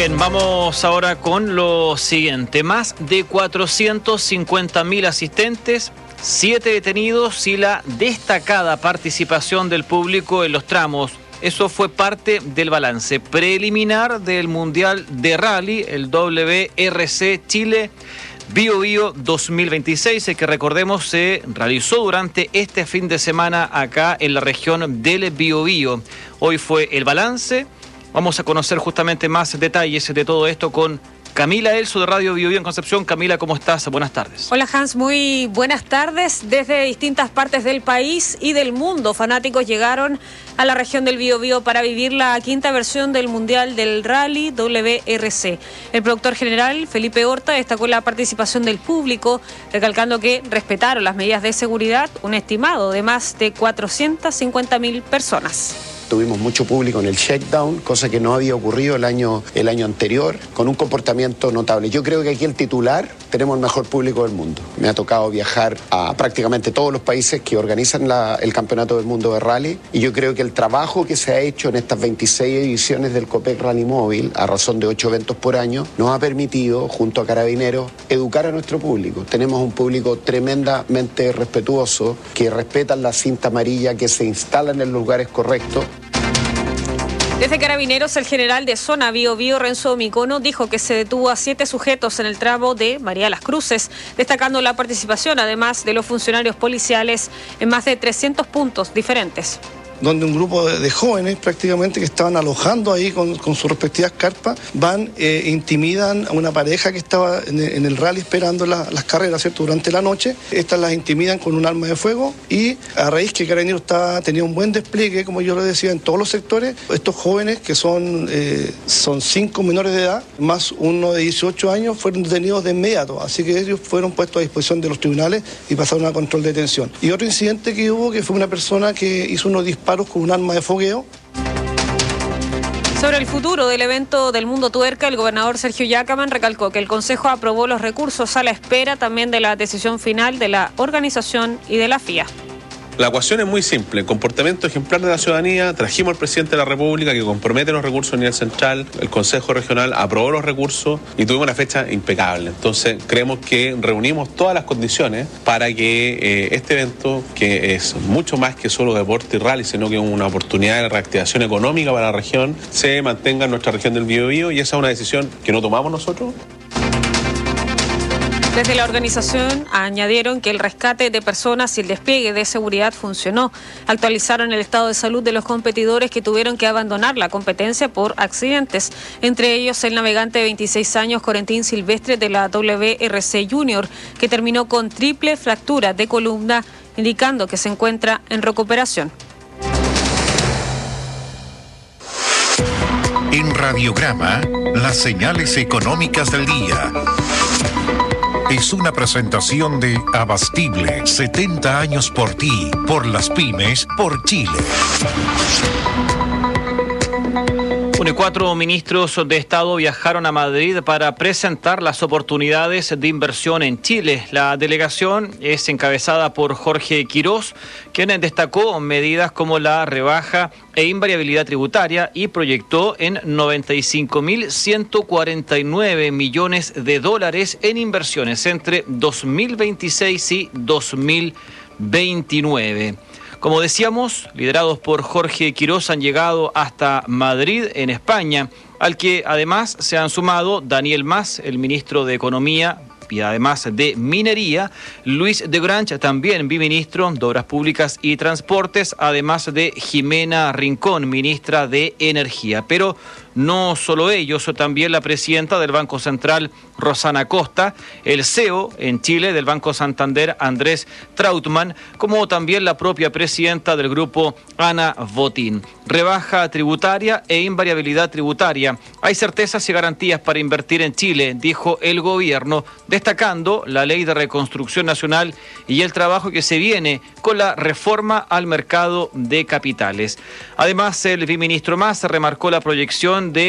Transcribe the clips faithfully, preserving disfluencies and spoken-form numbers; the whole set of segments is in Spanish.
Bien, vamos ahora con lo siguiente. Más de cuatrocientos cincuenta mil asistentes, siete detenidos y la destacada participación del público en los tramos. Eso fue parte del balance preliminar del Mundial de Rally, el W R C Chile Bio Bio dos mil veintiséis, el que recordemos se realizó durante este fin de semana acá en la región del Biobío. Hoy fue el balance. Vamos a conocer justamente más detalles de todo esto con Camila Elso de Radio Biobío en Concepción. Camila, ¿cómo estás? Buenas tardes. Hola Hans, muy buenas tardes. Desde distintas partes del país y del mundo, fanáticos llegaron a la región del Biobío para vivir la quinta versión del Mundial del Rally W R C. El productor general, Felipe Horta, destacó la participación del público, recalcando que respetaron las medidas de seguridad, un estimado de más de cuatrocientas cincuenta mil personas. Tuvimos mucho público en el shakedown, cosa que no había ocurrido el año, el año anterior, con un comportamiento notable. Yo creo que aquí el titular, tenemos el mejor público del mundo. Me ha tocado viajar a prácticamente todos los países que organizan la, el Campeonato del Mundo de Rally, y yo creo que el trabajo que se ha hecho en estas veintiséis ediciones del Copec Rally Móvil, a razón de ocho eventos por año, nos ha permitido, junto a Carabineros, educar a nuestro público. Tenemos un público tremendamente respetuoso, que respetan la cinta amarilla, que se instalan en los lugares correctos. Desde Carabineros, el general de zona Biobío, Renzo Micono, dijo que se detuvo a siete sujetos en el tramo de María Las Cruces, destacando la participación, además de los funcionarios policiales, en más de trescientos puntos diferentes. Donde un grupo de, de jóvenes prácticamente que estaban alojando ahí con, con sus respectivas carpas, van e eh, intimidan a una pareja que estaba en el, en el rally esperando la, las carreras, ¿cierto?, durante la noche. Estas las intimidan con un arma de fuego y a raíz que Carabineros estaba, tenía un buen despliegue, como yo lo decía, en todos los sectores, estos jóvenes, que son, eh, son cinco menores de edad, más uno de dieciocho años, fueron detenidos de inmediato. Así que ellos fueron puestos a disposición de los tribunales y pasaron a control de detención. Y otro incidente que hubo, que fue una persona que hizo unos disparos con un arma de fogueo. Sobre el futuro del evento del Mundo Tuerca, el gobernador Sergio Yacaman recalcó que el Consejo aprobó los recursos a la espera también de la decisión final de la organización y de la F I A. La ecuación es muy simple: comportamiento ejemplar de la ciudadanía. Trajimos al presidente de la República, que compromete los recursos a nivel central. El Consejo Regional aprobó los recursos y tuvimos una fecha impecable. Entonces creemos que reunimos todas las condiciones para que eh, este evento, que es mucho más que solo deporte y rally, sino que es una oportunidad de reactivación económica para la región, se mantenga en nuestra región del Biobío, y esa es una decisión que no tomamos nosotros. Desde la organización añadieron que el rescate de personas y el despliegue de seguridad funcionó. Actualizaron el estado de salud de los competidores que tuvieron que abandonar la competencia por accidentes, entre ellos el navegante de veintiséis años Corentín Silvestre de la W R C Junior, que terminó con triple fractura de columna, indicando que se encuentra en recuperación. En Radiograma, las señales económicas del día. Es una presentación de Abastible, setenta años por ti, por las pymes, por Chile. Bueno, y cuatro ministros de Estado viajaron a Madrid para presentar las oportunidades de inversión en Chile. La delegación es encabezada por Jorge Quirós, quien destacó medidas como la rebaja e invariabilidad tributaria y proyectó en noventa y cinco mil ciento cuarenta y nueve millones de dólares en inversiones entre dos mil veintiséis y dos mil veintinueve. Como decíamos, liderados por Jorge Quirós, han llegado hasta Madrid, en España, al que además se han sumado Daniel Mas, el ministro de Economía, y además de Minería, Luis de Granch, también biministro de Obras Públicas y Transportes, además de Jimena Rincón, ministra de Energía. Pero no solo ellos, también la presidenta del Banco Central, Rosana Costa, el C E O en Chile del Banco Santander, Andrés Trautmann, como también la propia presidenta del grupo, Ana Botín. Rebaja tributaria e invariabilidad tributaria. Hay certezas y garantías para invertir en Chile, dijo el gobierno, destacando la Ley de Reconstrucción Nacional y el trabajo que se viene con la reforma al mercado de capitales. Además, el viceministro Mas remarcó la proyección de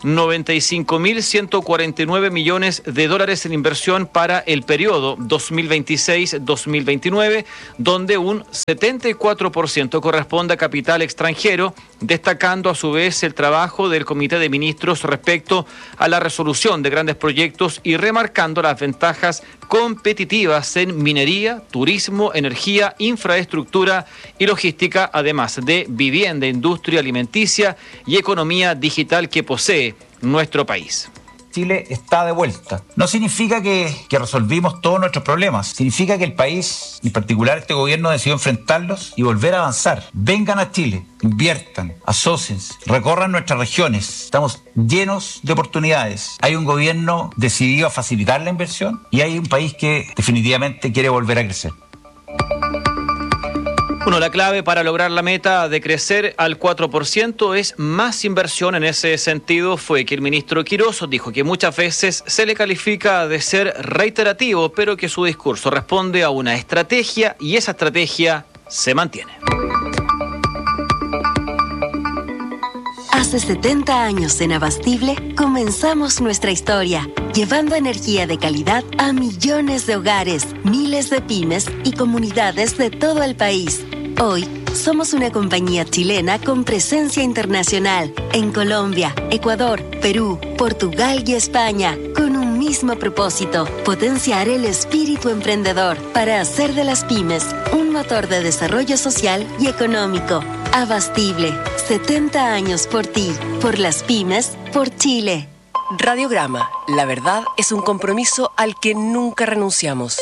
noventa y cinco mil ciento cuarenta y nueve millones de dólares en inversión para el periodo dos mil veintiséis a dos mil veintinueve, donde un setenta y cuatro por ciento corresponde a capital extranjero, destacando a su vez el trabajo del Comité de Ministros respecto a la resolución de grandes proyectos y remarcando las ventajas competitivas en minería, turismo, energía, infraestructura y logística, además de vivienda, industria alimenticia y economía digital que posee nuestro país. Chile está de vuelta. No significa que, que resolvimos todos nuestros problemas. Significa que el país, y en particular este gobierno, decidió enfrentarlos y volver a avanzar. Vengan a Chile, inviertan, asóciense, recorran nuestras regiones. Estamos llenos de oportunidades. Hay un gobierno decidido a facilitar la inversión y hay un país que definitivamente quiere volver a crecer. Bueno, la clave para lograr la meta de crecer al cuatro por ciento es más inversión. En ese sentido fue que el ministro Quirós dijo que muchas veces se le califica de ser reiterativo, pero que su discurso responde a una estrategia y esa estrategia se mantiene. Hace setenta años en Abastible comenzamos nuestra historia, llevando energía de calidad a millones de hogares, miles de pymes y comunidades de todo el país. Hoy somos una compañía chilena con presencia internacional en Colombia, Ecuador, Perú, Portugal y España, con un mismo propósito: potenciar el espíritu emprendedor para hacer de las pymes un motor de desarrollo social y económico. Abastible, setenta años por ti, por las pymes, por Chile. Radiograma, la verdad es un compromiso al que nunca renunciamos.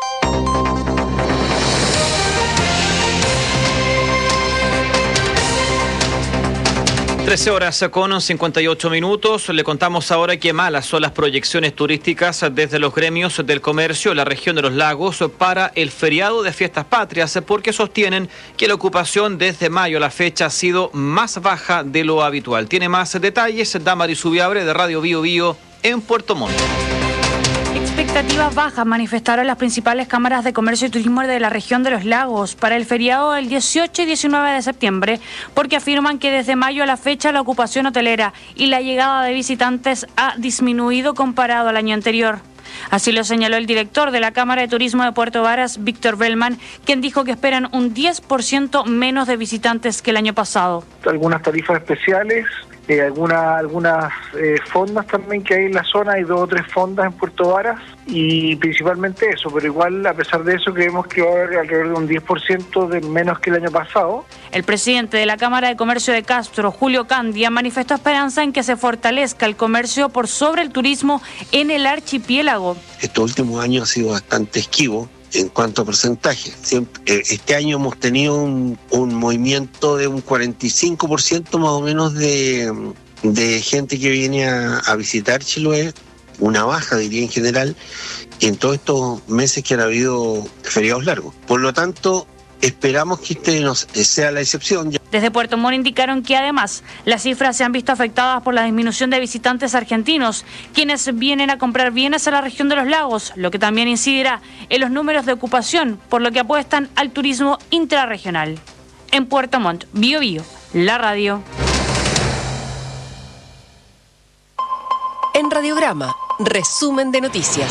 trece horas con cincuenta y ocho minutos. Le contamos ahora que malas son las proyecciones turísticas desde los gremios del comercio en la región de los lagos para el feriado de Fiestas Patrias, porque sostienen que la ocupación desde mayo a la fecha ha sido más baja de lo habitual. Tiene más detalles Damaris Ubiabre de Radio Bio Bio en Puerto Montt. Expectativas bajas manifestaron las principales cámaras de comercio y turismo de la región de los lagos para el feriado del dieciocho y diecinueve de septiembre, porque afirman que desde mayo a la fecha la ocupación hotelera y la llegada de visitantes ha disminuido comparado al año anterior. Así lo señaló el director de la Cámara de Turismo de Puerto Varas, Víctor Bellman, quien dijo que esperan un diez por ciento menos de visitantes que el año pasado. Algunas tarifas especiales, eh, alguna, algunas eh, fondas también que hay en la zona, hay dos o tres fondas en Puerto Varas y principalmente eso, pero igual a pesar de eso creemos que va a haber alrededor de un diez por ciento de menos que el año pasado. El presidente de la Cámara de Comercio de Castro, Julio Candia, manifestó esperanza en que se fortalezca el comercio por sobre el turismo en el archipiélago. Estos últimos años ha sido bastante esquivo en cuanto a porcentaje. Siempre, este año hemos tenido un, un movimiento de un cuarenta y cinco por ciento más o menos de, de gente que viene a, a visitar Chiloé, una baja diría en general, en todos estos meses que han habido feriados largos. Por lo tanto, esperamos que este no sea la excepción. Desde Puerto Montt indicaron que además las cifras se han visto afectadas por la disminución de visitantes argentinos, quienes vienen a comprar bienes a la región de los lagos, lo que también incidirá en los números de ocupación, por lo que apuestan al turismo intrarregional. En Puerto Montt, Bio Bio, la radio. En Radiograma, resumen de noticias.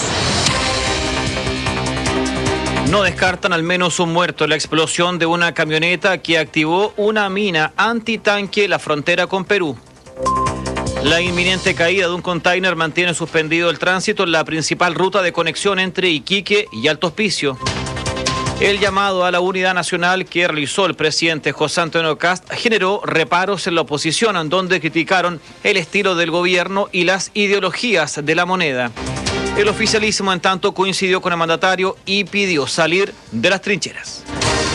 No descartan al menos un muerto en la explosión de una camioneta que activó una mina antitanque en la frontera con Perú. La inminente caída de un container mantiene suspendido el tránsito en la principal ruta de conexión entre Iquique y Alto Hospicio. El llamado a la unidad nacional que realizó el presidente José Antonio Kast generó reparos en la oposición, en donde criticaron el estilo del gobierno y las ideologías de la moneda. El oficialismo, en tanto, coincidió con el mandatario y pidió salir de las trincheras.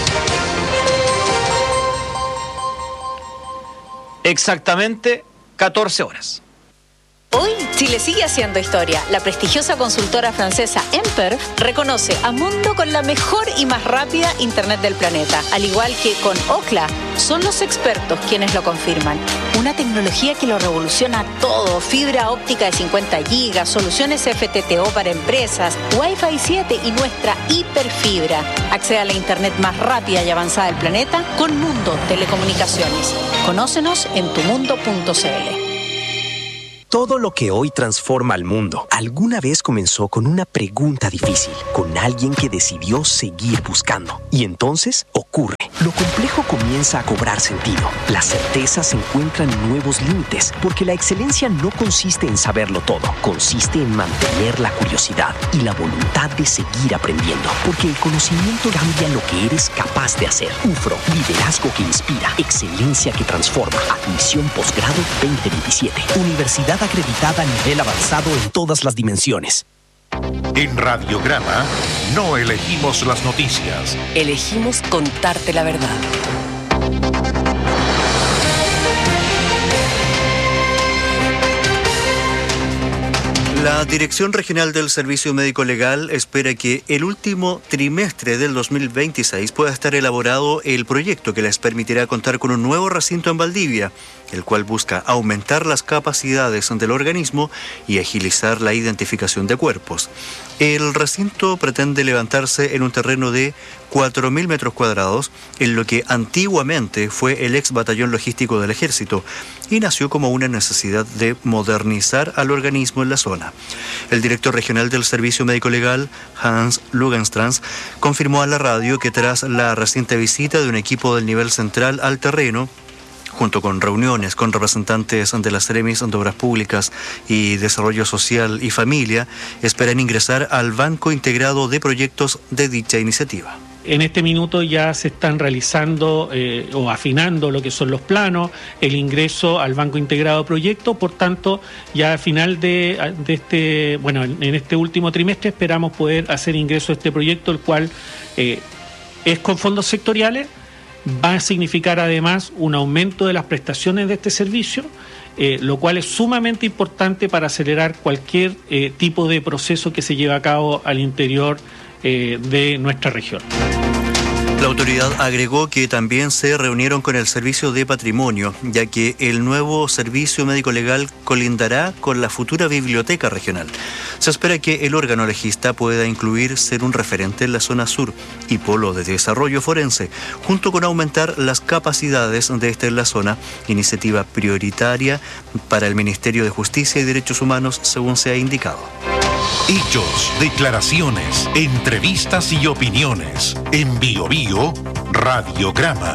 Exactamente catorce horas. Hoy Chile sigue haciendo historia. La prestigiosa consultora francesa Emper reconoce a Mundo con la mejor y más rápida internet del planeta. Al igual que con Ookla, son los expertos quienes lo confirman. Una tecnología que lo revoluciona todo. Fibra óptica de cincuenta gigas, soluciones F T T O para empresas, Wi-Fi siete y nuestra hiperfibra. Accede a la internet más rápida y avanzada del planeta con Mundo Telecomunicaciones. Conócenos en tu mundo punto c l. Todo lo que hoy transforma al mundo, alguna vez comenzó con una pregunta difícil, con alguien que decidió seguir buscando. Y entonces ocurre. Lo complejo comienza a cobrar sentido. Las certezas encuentran nuevos límites, porque la excelencia no consiste en saberlo todo, consiste en mantener la curiosidad y la voluntad de seguir aprendiendo, porque el conocimiento cambia lo que eres capaz de hacer. U F R O, liderazgo que inspira, excelencia que transforma. Admisión posgrado veinte veintisiete. Universidad acreditada a nivel avanzado en todas las dimensiones. En Radiograma no elegimos las noticias. Elegimos contarte la verdad. La Dirección Regional del Servicio Médico Legal espera que el último trimestre del dos mil veintiséis pueda estar elaborado el proyecto que les permitirá contar con un nuevo recinto en Valdivia, el cual busca aumentar las capacidades del organismo y agilizar la identificación de cuerpos. El recinto pretende levantarse en un terreno de cuatro mil metros cuadrados, en lo que antiguamente fue el ex batallón logístico del Ejército, y nació como una necesidad de modernizar al organismo en la zona. El director regional del Servicio Médico Legal, Hans Lugenstrans, confirmó a la radio que tras la reciente visita de un equipo del nivel central al terreno, junto con reuniones con representantes de las Seremis de Obras Públicas y Desarrollo Social y Familia, esperan ingresar al Banco Integrado de Proyectos de dicha iniciativa. En este minuto ya se están realizando eh, o afinando lo que son los planos, el ingreso al Banco Integrado de Proyectos, por tanto, ya al final de, de este, bueno, en este último trimestre esperamos poder hacer ingreso a este proyecto, el cual eh, es con fondos sectoriales, va a significar además un aumento de las prestaciones de este servicio, eh, lo cual es sumamente importante para acelerar cualquier eh, tipo de proceso que se lleve a cabo al interior eh, de nuestra región. La autoridad agregó que también se reunieron con el Servicio de Patrimonio, ya que el nuevo Servicio Médico Legal colindará con la futura Biblioteca Regional. Se espera que el órgano legista pueda incluir ser un referente en la zona sur y polo de desarrollo forense, junto con aumentar las capacidades de esta en la zona, iniciativa prioritaria para el Ministerio de Justicia y Derechos Humanos, según se ha indicado. Hechos, declaraciones, entrevistas y opiniones. En Bio Bio, Radiograma.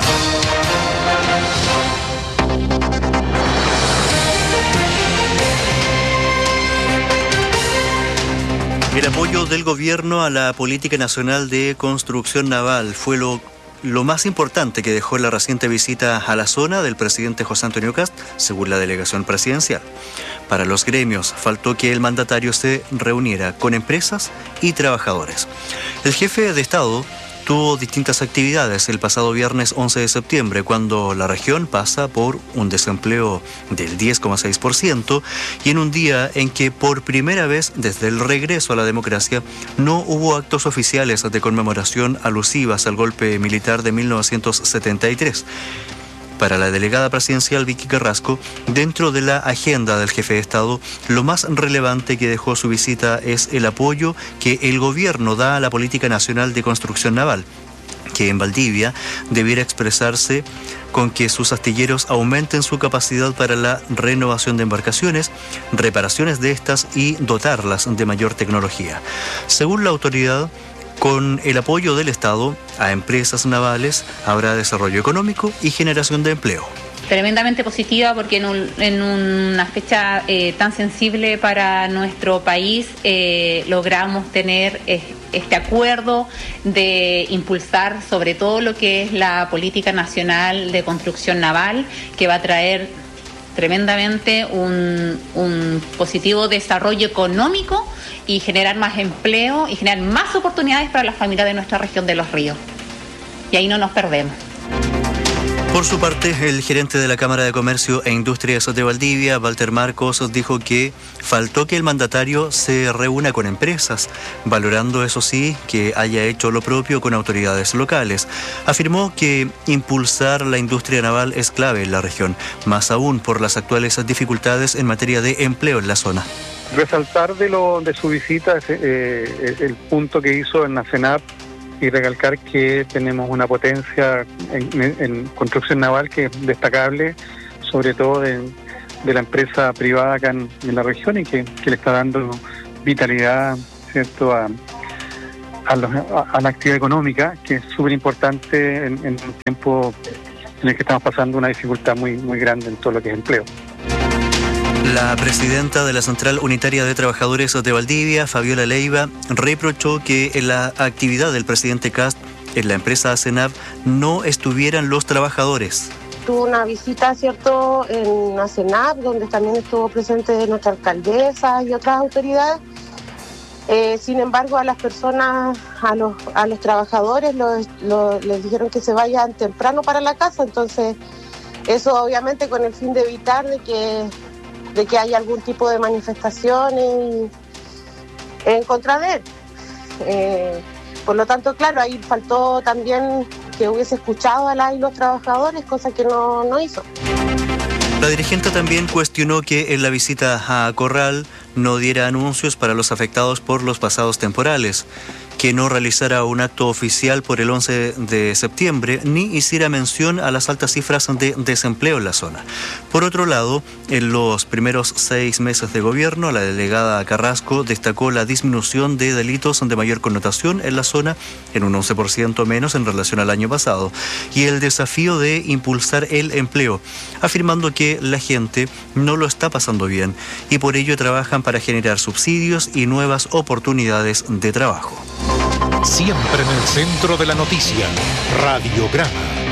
El apoyo del gobierno a la política nacional de construcción naval fue lo Lo más importante que dejó la reciente visita a la zona del presidente José Antonio Kast, según la delegación presidencial. Para los gremios, faltó que el mandatario se reuniera con empresas y trabajadores. El jefe de Estado tuvo distintas actividades el pasado viernes once de septiembre, cuando la región pasa por un desempleo del diez coma seis por ciento y en un día en que por primera vez desde el regreso a la democracia no hubo actos oficiales de conmemoración alusivas al golpe militar de mil novecientos setenta y tres. Para la delegada presidencial Vicky Carrasco, dentro de la agenda del jefe de Estado, lo más relevante que dejó su visita es el apoyo que el gobierno da a la política nacional de construcción naval, que en Valdivia debiera expresarse con que sus astilleros aumenten su capacidad para la renovación de embarcaciones, reparaciones de estas y dotarlas de mayor tecnología. Según la autoridad, con el apoyo del Estado a empresas navales habrá desarrollo económico y generación de empleo. Tremendamente positiva porque en, un, en una fecha eh, tan sensible para nuestro país eh, logramos tener eh, este acuerdo de impulsar sobre todo lo que es la política nacional de construcción naval, que va a traer tremendamente un, un positivo desarrollo económico y generar más empleo y generar más oportunidades para las familias de nuestra región de Los Ríos. Y ahí no nos perdemos. Por su parte, el gerente de la Cámara de Comercio e Industrias de Valdivia, Walter Marcos, dijo que faltó que el mandatario se reúna con empresas, valorando, eso sí, que haya hecho lo propio con autoridades locales. Afirmó que impulsar la industria naval es clave en la región, más aún por las actuales dificultades en materia de empleo en la zona. Resaltar de, lo, de su visita eh, el punto que hizo en la CENAP y recalcar que tenemos una potencia en, en construcción naval que es destacable, sobre todo de, de la empresa privada acá en, en la región y que, que le está dando vitalidad, ¿cierto?, a, a, los, a, a la actividad económica, que es súper importante en, en un tiempo en el que estamos pasando una dificultad muy, muy grande en todo lo que es empleo. La presidenta de la Central Unitaria de Trabajadores de Valdivia, Fabiola Leiva, reprochó que en la actividad del presidente Kast en la empresa ASENAV no estuvieran los trabajadores. Tuvo una visita, ¿cierto?, en ASENAV, donde también estuvo presente nuestra alcaldesa y otras autoridades. Eh, sin embargo, a las personas, a los, a los trabajadores los, los, les dijeron que se vayan temprano para la casa, entonces eso obviamente con el fin de evitar de que, de que haya algún tipo de manifestaciones en contra de él. Eh, por lo tanto, claro, ahí faltó también que hubiese escuchado a la y los trabajadores, cosa que no, no hizo. La dirigente también cuestionó que en la visita a Corral no diera anuncios para los afectados por los pasados temporales, que no realizara un acto oficial por el once de septiembre, ni hiciera mención a las altas cifras de desempleo en la zona. Por otro lado, en los primeros seis meses de gobierno, la delegada Carrasco destacó la disminución de delitos de mayor connotación en la zona, en un once por ciento menos en relación al año pasado, y el desafío de impulsar el empleo, afirmando que la gente no lo está pasando bien y por ello trabajan para generar subsidios y nuevas oportunidades de trabajo. Siempre en el centro de la noticia, Radiograma.